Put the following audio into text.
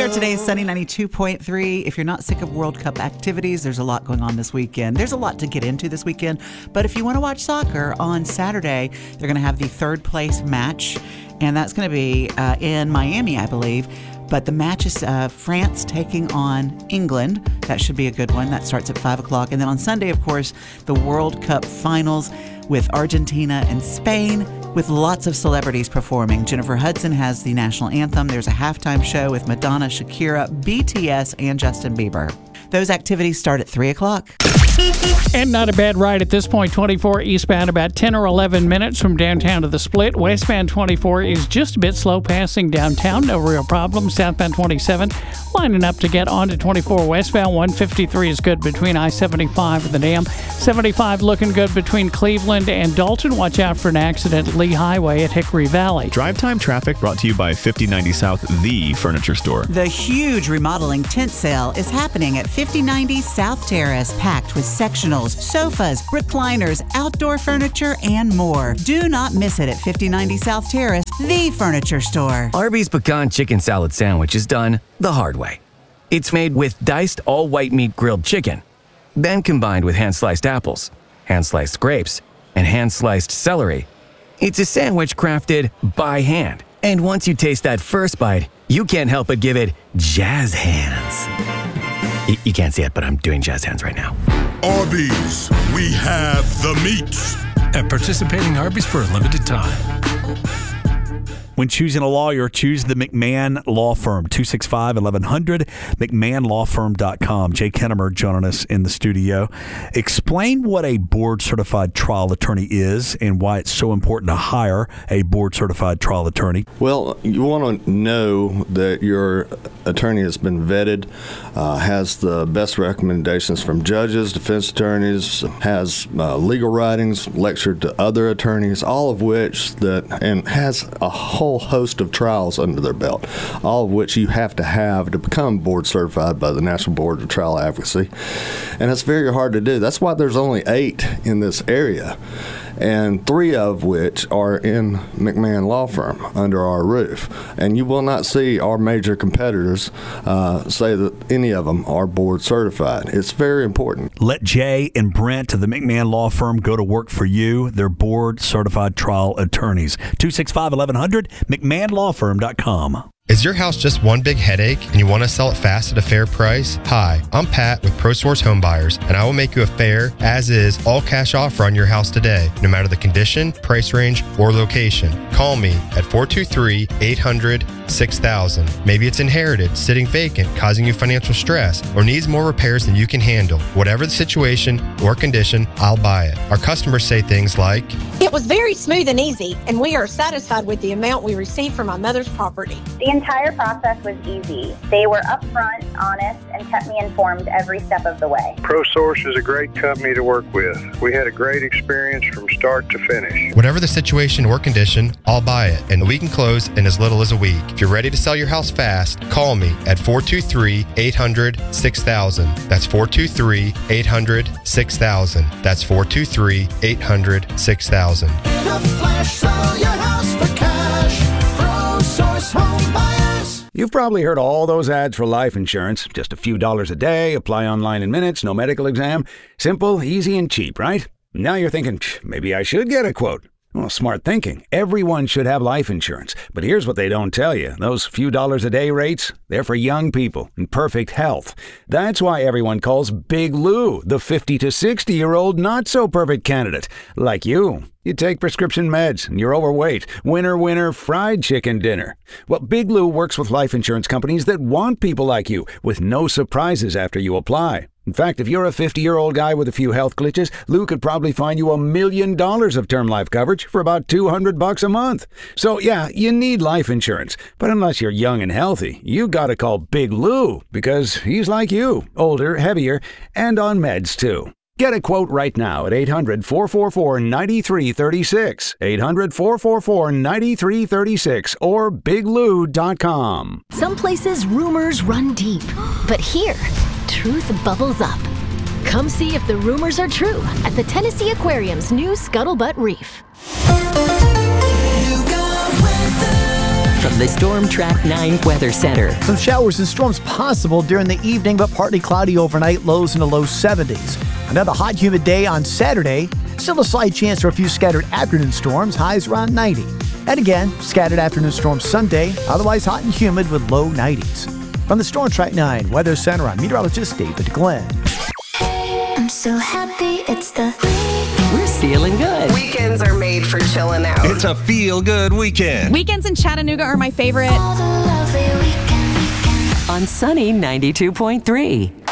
here today is sunny 92.3. If you're not sick of World Cup activities, there's a lot going on this weekend. There's a lot to get into this weekend. But if you want to watch soccer on Saturday, they're going to have the third place match. And that's going to be in Miami, I believe. But the match is France taking on England. That should be a good one. That starts at 5 o'clock. And then on Sunday, of course, the World Cup finals with Argentina and Spain, with lots of celebrities performing. Jennifer Hudson has the national anthem. There's a halftime show with Madonna, Shakira, BTS, and Justin Bieber. Those activities start at 3 o'clock. And not a bad ride at this point. 24 eastbound, about 10 or 11 minutes from downtown to the Split. Westbound 24 is just a bit slow passing downtown. No real problem. Southbound 27 lining up to get onto 24 westbound. 153 is good between I-75 and the Dam. 75 looking good between Cleveland and Dalton. Watch out for an accident at Lee Highway at Hickory Valley. Drive time traffic brought to you by 5090 South, the furniture store. The huge remodeling tent sale is happening at 5090 South Terrace, packed with sectionals, sofas, recliners, outdoor furniture, and more. Do not miss it at 5090 South Terrace, the furniture store. Arby's Pecan Chicken Salad Sandwich is done the hard way. It's made with diced all-white meat grilled chicken, then combined with hand-sliced apples, hand-sliced grapes, and hand-sliced celery. It's a sandwich crafted by hand. And once you taste that first bite, you can't help but give it jazz hands. You can't see it, but I'm doing jazz hands right now. Arby's, we have the meats. At participating Arby's for a limited time. When choosing a lawyer, choose the McMahon Law Firm, 265-1100, McMahonLawFirm.com. Jay Kennemer joining us in the studio. Explain what a board-certified trial attorney is and why it's so important to hire a board-certified trial attorney. Well, you want to know that your attorney has been vetted, has the best recommendations from judges, defense attorneys, has legal writings, lectured to other attorneys, all of which and has a whole host of trials under their belt, all of which you have to become board certified by the National Board of Trial Advocacy. And it's very hard to do. That's why there's only 8 in this area, and 3 of which are in McMahon Law Firm under our roof. And you will not see our major competitors say that any of them are board certified. It's very important. Let Jay and Brent of the McMahon Law Firm go to work for you. They're board certified trial attorneys. 265-1100, McMahonLawFirm.com. Is your house just one big headache and you want to sell it fast at a fair price? Hi, I'm Pat with ProSource Home Buyers, and I will make you a fair, as-is, all-cash offer on your house today, no matter the condition, price range, or location. Call me at 423-800-6000. Maybe it's inherited, sitting vacant, causing you financial stress, or needs more repairs than you can handle. Whatever the situation or condition, I'll buy it. Our customers say things like, "It was very smooth and easy, and we are satisfied with the amount we received for my mother's property." The entire process was easy. They were upfront, honest, and kept me informed every step of the way. ProSource is a great company to work with. We had a great experience from start to finish. Whatever the situation or condition, I'll buy it, and we can close in as little as a week. If you're ready to sell your house fast, call me at 423-800-6000. That's 423-800-6000. That's 423-800-6000. In a flash, sell your house for cash. ProSource Home Buyers. You've probably heard all those ads for life insurance. Just a few dollars a day, apply online in minutes, no medical exam. Simple, easy, and cheap, right? Now you're thinking, maybe I should get a quote. Well, smart thinking. Everyone should have life insurance. But here's what they don't tell you. Those few dollars a day rates, they're for young people in perfect health. That's why everyone calls Big Lou the 50 to 60-year-old not-so-perfect candidate. Like you. You take prescription meds and you're overweight. Winner, winner, fried chicken dinner. Well, Big Lou works with life insurance companies that want people like you with no surprises after you apply. In fact, if you're a 50-year-old guy with a few health glitches, Lou could probably find you $1 million of term life coverage for about $200 a month. So yeah, you need life insurance. But unless you're young and healthy, you gotta call Big Lou because he's like you, older, heavier, and on meds too. Get a quote right now at 800-444-9336, 800-444-9336, or biglou.com. Some places rumors run deep, but here, truth bubbles up. Come see if the rumors are true at the Tennessee Aquarium's new Scuttlebutt Reef. from the Storm Track 9 Weather Center. Some showers and storms possible during the evening, but partly cloudy overnight, lows in the low 70s. Another hot, humid day on Saturday. Still a slight chance for a few scattered afternoon storms, highs around 90. And again, scattered afternoon storms Sunday, otherwise hot and humid with low 90s. From the Storm Track 9 Weather Center, I'm meteorologist David Glenn. I'm so happy it's the We're feeling good. Weekends are made for chilling out. It's a feel-good weekend. Weekends in Chattanooga are my favorite. On Sunny 92.3.